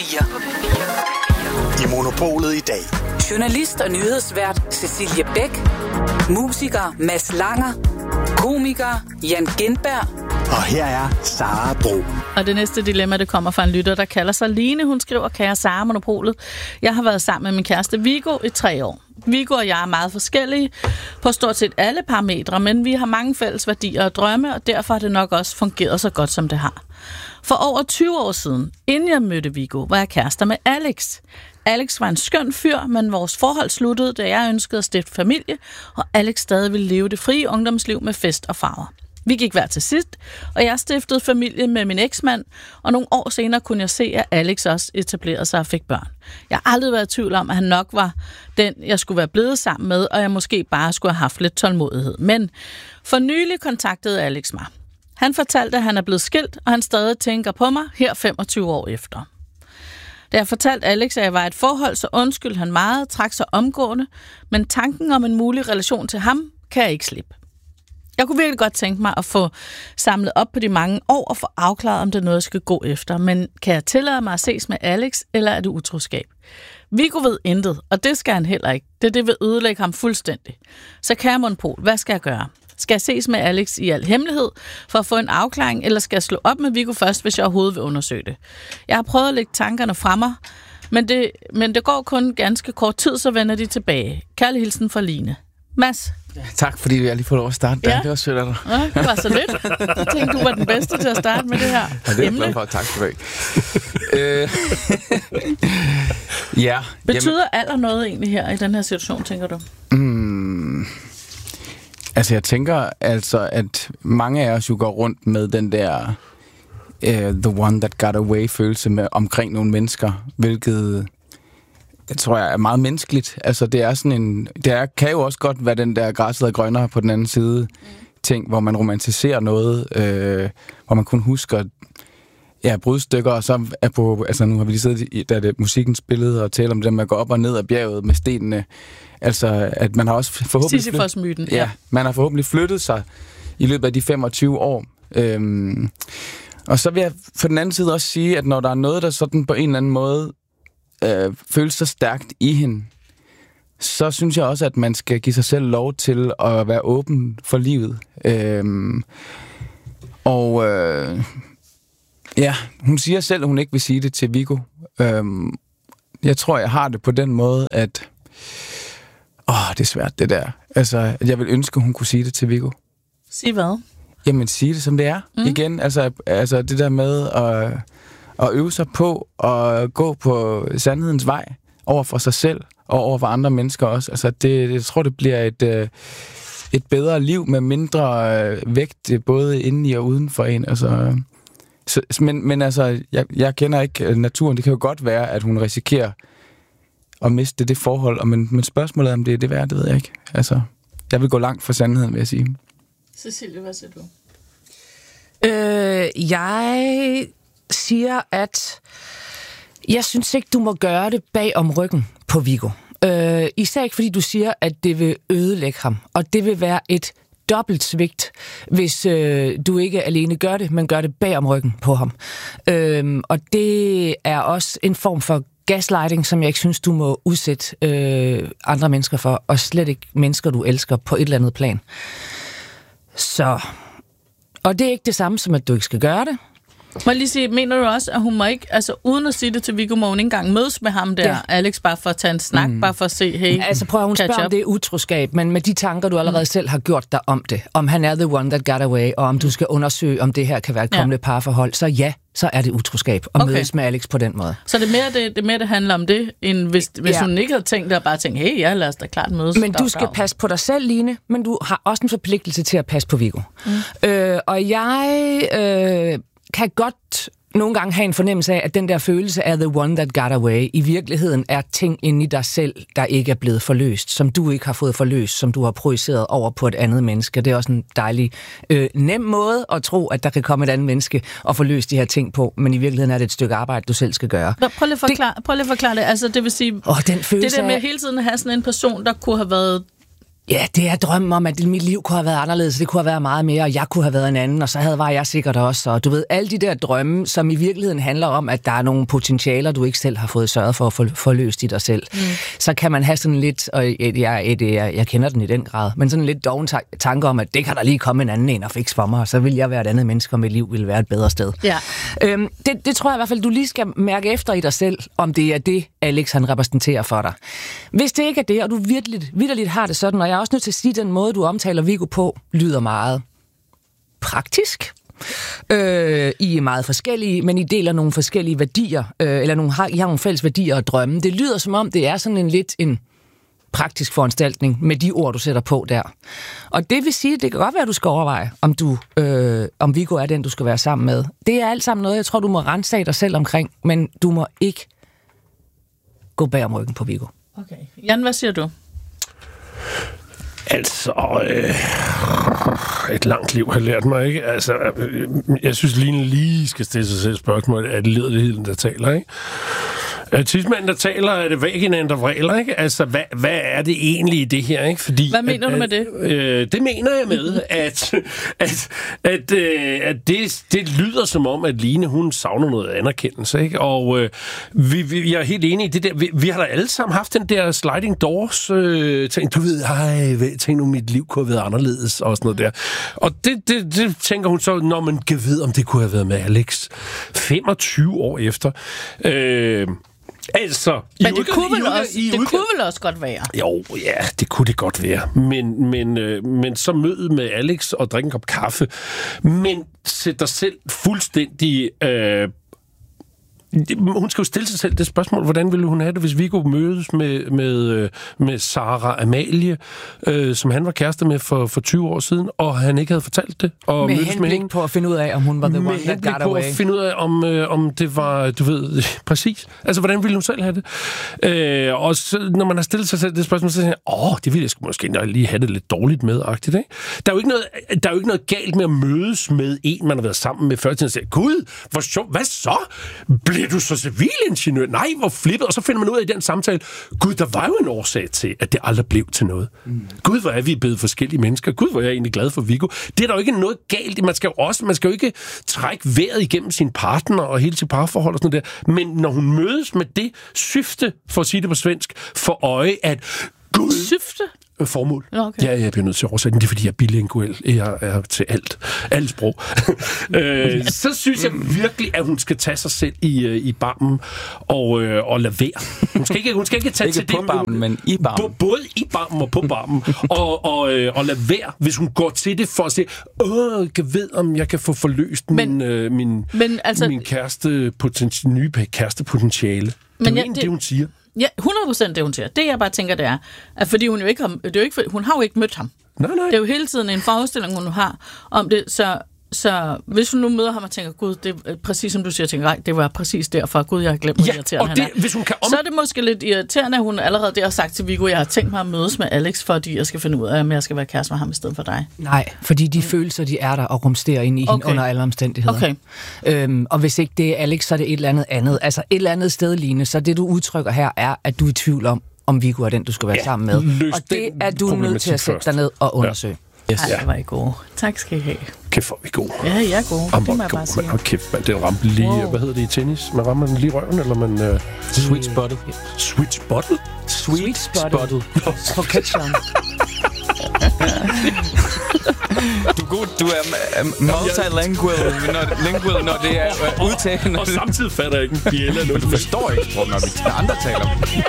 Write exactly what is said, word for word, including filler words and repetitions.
I Monopolet i dag. Journalist og nyhedsvært Cecilie Bæk. Musiker Mads Langer. Komiker Jan Gintberg. Og her er Sara Bro. Og det næste dilemma, det kommer fra en lytter, der kalder sig Line. Hun skriver, kære Sara Monopolet. Jeg har været sammen med min kæreste Viggo i tre år. Viggo og jeg er meget forskellige på stort set alle parametre, men vi har mange fælles værdier og drømme, og derfor har det nok også fungeret så godt, som det har. For over tyve år siden, inden jeg mødte Viggo, var jeg kærester med Alex. Alex var en skøn fyr, men vores forhold sluttede, da jeg ønskede at stifte familie, og Alex stadig ville leve det frie ungdomsliv med fest og farver. Vi gik hver til sidst, og jeg stiftede familie med min eksmand, og nogle år senere kunne jeg se, at Alex også etablerede sig og fik børn. Jeg har aldrig været i tvivl om, at han nok var den, jeg skulle være blevet sammen med, og jeg måske bare skulle have haft lidt tålmodighed. Men for nylig kontaktede Alex mig. Han fortalte, at han er blevet skilt, og han stadig tænker på mig her femogtyve år efter. Da jeg fortalte Alex, at jeg var i et forhold, så undskyldte han meget, trak sig omgående, men tanken om en mulig relation til ham kan jeg ikke slippe. Jeg kunne virkelig godt tænke mig at få samlet op på de mange år og få afklaret, om det er noget, jeg skal gå efter. Men kan jeg tillade mig at ses med Alex, eller er det utroskab? Viggo ved intet, og det skal han heller ikke. Det, det vil ødelægge ham fuldstændig. Så kære Monopol, hvad skal jeg gøre? Skal jeg ses med Alex i al hemmelighed for at få en afklaring, eller skal jeg slå op med Viggo først, hvis jeg overhovedet vil undersøge det? Jeg har prøvet at lægge tankerne fra mig, men det, men det går kun ganske kort tid, så vender de tilbage. Kærlig hilsen fra Line. Mads? Ja, tak, fordi jeg lige får lov at starte der. Ja. Det var sødt af dig. Ja, det var så lidt. Jeg tænkte, du var den bedste til at starte med det her ja, det er emne. jeg for. Tak skal du have. ja. Betyder jamen, alder noget egentlig her i den her situation, tænker du? Mm, altså, jeg tænker altså, at mange af os jo går rundt med den der uh, the one that got away følelse med, omkring nogle mennesker, hvilket jeg tror jeg er meget menneskeligt. Altså, det er sådan en... Det er, kan jo også godt være den der græsset er grønnere på den anden side ting, hvor man romantiserer noget, øh, hvor man kun husker ja, brudstykker, og så er på... Altså, nu har vi lige siddet i, da det musikken spillede, og talt om det med at gå op og ned ad bjerget med stenene. Altså, at man har også forhåbentlig... Sisyfos-myten, ja. ja. Man har forhåbentlig flyttet sig i løbet af de femogtyve år. Øhm, og så vil jeg for den anden side også sige, at når der er noget, der sådan på en eller anden måde Øh, føles så stærkt i hende, så synes jeg også, at man skal give sig selv lov til at være åben for livet. Øhm, og øh, ja, hun siger selv, at hun ikke vil sige det til Viggo. Øhm, jeg tror, jeg har det på den måde, at åh, det er svært det der. Altså, at jeg vil ønske, at hun kunne sige det til Viggo. Sig hvad? Jamen, sige det som det er. Mm. Igen, altså, altså det der med at og øve sig på at gå på sandhedens vej over for sig selv og over for andre mennesker også. Altså det, jeg tror, det bliver et, et bedre liv med mindre vægt, både indeni og uden for en. Altså, så, men, men altså, jeg, jeg kender ikke naturen. Det kan jo godt være, at hun risikerer at miste det forhold. Men, men spørgsmålet om det er det værd, det ved jeg ikke. Altså, jeg vil gå langt for sandheden, vil jeg sige. Cecilie, hvad siger du? Øh, jeg... siger, at jeg synes ikke, du må gøre det bag om ryggen på Viggo. Øh, især ikke, fordi du siger, at det vil ødelægge ham. Og det vil være et dobbelt svigt, hvis øh, du ikke alene gør det, men gør det bag om ryggen på ham. Øh, og det er også en form for gaslighting, som jeg ikke synes, du må udsætte øh, andre mennesker for, og slet ikke mennesker, du elsker på et eller andet plan. Så... Og det er ikke det samme som, at du ikke skal gøre det. Må jeg lige sige, mener du også, at hun må ikke, altså uden at sige det til Viggo, må hun ikke engang mødes med ham der, ja. Alex, bare for at tage en snak, mm. bare for at se, hey, altså prøv at hun spørger, om det er utroskab, men med de tanker, du allerede mm. selv har gjort dig om det, om han er the one that got away, og om du skal undersøge, om det her kan være et kommende ja. parforhold, så ja, så er det utroskab at okay. mødes med Alex på den måde. Så det er mere det, det, mere, det handler om det, end hvis, hvis ja. hun ikke havde tænkt det, og bare tænkt, hey, ja, lad os da klart mødes. Men du skal passe på dig selv, Line, men du har også en forpligtelse til at passe på Viggo. Mm. Øh, og jeg øh, kan godt nogle gange have en fornemmelse af, at den der følelse af the one that got away, i virkeligheden er ting inde i dig selv, der ikke er blevet forløst, som du ikke har fået forløst, som du har projiceret over på et andet menneske. Det er også en dejlig, øh, nem måde at tro, at der kan komme et andet menneske og forløse de her ting på, men i virkeligheden er det et stykke arbejde, du selv skal gøre. Prøv lige at forklare det. Prøv lige at forklare det. Altså, det vil sige, oh, den det der med at hele tiden at have sådan en person, der kunne have været Ja, det er drømmen om, at mit liv kunne have været anderledes, det kunne have været meget mere, og jeg kunne have været en anden, og så havde var jeg sikkert også. Og du ved, alle de der drømme, som i virkeligheden handler om, at der er nogle potentialer, du ikke selv har fået sørget for at få løst i dig selv. Mm. Så kan man have sådan lidt, og jeg, jeg, jeg, jeg kender den i den grad, men sådan lidt doven tanke om, at det kan der lige komme en anden en og fikse for mig, og så vil jeg være et andet menneske, og mit liv vil være et bedre sted. Ja. Øhm, det, det tror jeg i hvert fald, du lige skal mærke efter i dig selv, om det er det, Alex han repræsenterer for dig. Hvis det ikke er det, og du virkelig, vitterligt har det sådan, og jeg er også nødt til at sige, at den måde, du omtaler Viggo på, lyder meget praktisk. Øh, I er meget forskellige, men I deler nogle forskellige værdier, øh, eller nogle, har, I har nogle fælles værdier og drømme. Det lyder som om, det er sådan en lidt en praktisk foranstaltning med de ord, du sætter på der. Og det vil sige, det kan godt være, at du skal overveje, om, du, øh, om Viggo er den, du skal være sammen med. Det er alt sammen noget, jeg tror, du må ransage dig selv omkring, men du må ikke gå bag om ryggen på Viggo. Okay. Jan, hvad siger du? Altså, øh, et langt liv har lært mig, ikke? Altså, øh, jeg synes, Line lige skal stille sig selv spørgsmål, er det ledet, der taler, ikke? Tidsmanden, der taler, er det vaginaen, der vræler, ikke? Altså, hvad, hvad er det egentlig i det her, ikke? Fordi, hvad mener at, du med det? Øh, det mener jeg med, at, at, at, øh, at det, det lyder som om, at Line, hun savner noget anerkendelse, ikke? Og øh, vi, vi, jeg er helt enig i det der. Vi, vi har da alle sammen haft den der sliding doors øh, ting. Du ved, ej, tænk nu, mit liv kunne have været anderledes, og sådan noget der. Og det, det, det tænker hun så, når man kan vide, om det kunne have været med Alex femogtyve år efter. Øh, Altså, men det, kunne vel, også, det kunne vel også godt være. Jo, ja, det kunne det godt være. Men, men, øh, men så mødet med Alex og drikke en kop kaffe. Men sæt dig selv fuldstændig... Øh, hun skal jo stille sig selv det spørgsmål, hvordan ville hun have det, hvis Viggo mødes med, med, med Sara Amalie, øh, som han var kæreste med for, for tyve år siden, og han ikke havde fortalt det. Og med henblik på at finde ud af, om hun var the one that got away. Med at finde ud af, om, øh, om det var, du ved, præcis. Altså, hvordan ville hun selv have det? Øh, og så, når man har stillet sig selv det spørgsmål, så siger jeg, åh, det ville jeg sgu måske lige have det lidt dårligt med-agtigt, ikke? Der er jo ikke noget, der er jo ikke noget galt med at mødes med en, man har været sammen med før, til at sige, gud, hvor sjovt, hvad så? Bliver du så civilingeniør? Nej, hvor flippet. Og så finder man ud af i den samtale, gud, der var jo en årsag til, at det aldrig blev til noget. Mm. Gud, hvor er vi blevet forskellige mennesker. Gud, hvor er jeg egentlig glad for Viggo. Det er der jo ikke noget galt i. Man skal jo også, man skal jo ikke trække vejret igennem sin partner og hele sit parforhold og sådan noget der. Men når hun mødes med det syfte, for at sige det på svensk, for øje, at gud... Syfte? Formål. Okay. Ja, jeg bliver nødt til at oversætte den. Det er, fordi jeg er bilinguel. Jeg er til alt. Alt sprog. øh, så synes jeg virkelig, at hun skal tage sig selv i, i barmen og, øh, og lade være. Hun skal ikke, hun skal ikke tage ikke til på det. Barmen, men i barmen. Både i barmen og på barmen. og, og, øh, og lade være, hvis hun går til det for at sige, åh, jeg ved, om jeg kan få forløst men, min, øh, min, men, altså, min kæreste poten- nye kærestepotentiale. Det er jo egentlig det, hun siger. Ja, hundrede procent det, hun siger. Det, jeg bare tænker, det er, at fordi hun jo ikke har, det er jo ikke, hun har jo ikke mødt ham. Nej, nej. Det er jo hele tiden en forestilling, hun har om det, så, så hvis hun nu møder ham og tænker, gud, det er præcis som du siger, tænker, det var præcis derfor, gud, jeg har glemt, hvor ja, irriterende han det, er. Hvis hun kan om... Så er det måske lidt irriterende, at hun allerede der har sagt til Viggo, jeg har tænkt mig at mødes med Alex, fordi jeg skal finde ud af, om jeg skal være kæreste med ham i stedet for dig. Nej, fordi de mm. følelser, de er der og rumsterer ind i okay. hende under alle omstændigheder. Okay. Øhm, og hvis ikke det er Alex, så er det et eller andet andet. Altså et eller andet sted, Line, så det du udtrykker her er, at du er i tvivl om, om Viggo er den, du skal være ja, sammen med. Og det er du nødt til at sætte dig ned og undersøge. Ja. Yes. Ej, det var I gode. Tak skal I have. Kæft, hvor er vi gode. Ja, jeg er gode. Am, det må jeg bare sige. Man, kæft, man, den ramte lige, wow. Hvad hedder det i tennis? Man rammer den lige i røven, eller man... Uh... Sweet spotted. Sweet spotted? Sweet spotted. På catcheren. Du er god, du er multilingual, når, lingual, når det er udtagende. Og samtidig fatter jeg ikke en bjælle. Du forstår ikke, når vi andre taler.